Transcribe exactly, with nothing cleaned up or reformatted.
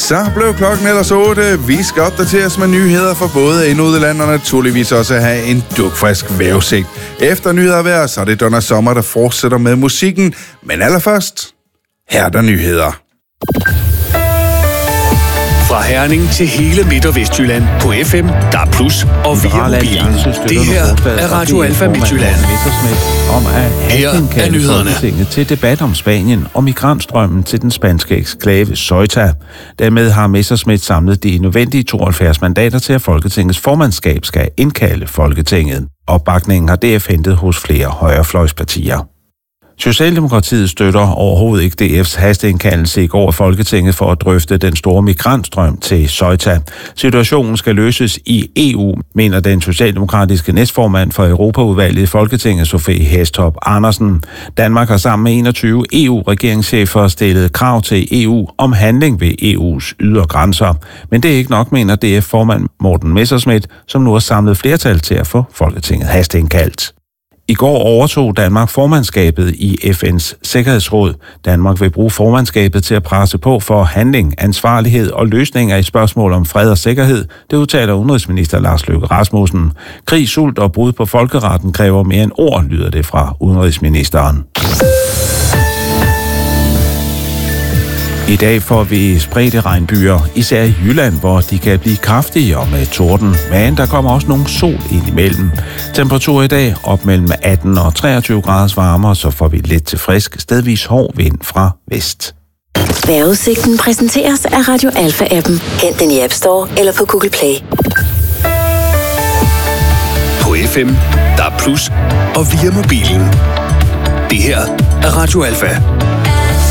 Så blev klokken ellers otte. Vi skal opdateres med nyheder for både ind- og udland, og naturligvis også have en dugfrisk vejrudsigt. Efter nyheder vejr, så er det Donna Sommer, der fortsætter med musikken. Men allerførst, her er der nyheder. Fra Herning til hele Midt- og Vestjylland på F M, der er plus og via mobil. Det her er Radio Alfa Midtjylland. Om at her er nyhederne. Til debat om Spanien og migrantstrømmen til den spanske eksklave Ceuta. Dermed har Messerschmidt samlet de nødvendige tooghalvfjerds mandater til, at Folketingets formandskab skal indkalde Folketinget. Opbakningen har D F hentet hos flere højrefløjspartier. Socialdemokratiet støtter overhovedet ikke D F's hasteindkaldelse i går af Folketinget for at drøfte den store migrantstrøm til Ceuta. Situationen skal løses i E U, mener den socialdemokratiske næstformand for Europaudvalget i Folketinget, Sofie Hæstrup Andersen. Danmark har sammen med enogtyve E U-regeringschefer stillet krav til E U om handling ved E U's ydre grænser. Men det er ikke nok, mener D F-formand Morten Messerschmidt, som nu har samlet flertal til at få Folketinget hasteindkaldt. I går overtog Danmark formandskabet i F N's Sikkerhedsråd. Danmark vil bruge formandskabet til at presse på for handling, ansvarlighed og løsninger i spørgsmål om fred og sikkerhed, det udtaler udenrigsminister Lars Løkke Rasmussen. Krig, sult og brud på folkeretten kræver mere end ord, lyder det fra udenrigsministeren. I dag får vi spredte regnbyer, især i Jylland, hvor de kan blive kraftige og med torden, men der kommer også nogle sol ind imellem. Temperatur i dag op mellem atten og treogtyve grader varmere, så får vi lidt til frisk, stedvis hård vind fra vest. Vejrudsigten præsenteres af Radio Alfa-appen. Hent den i App Store eller på Google Play. På F M, der er plus og via mobilen. Det her er Radio Alfa.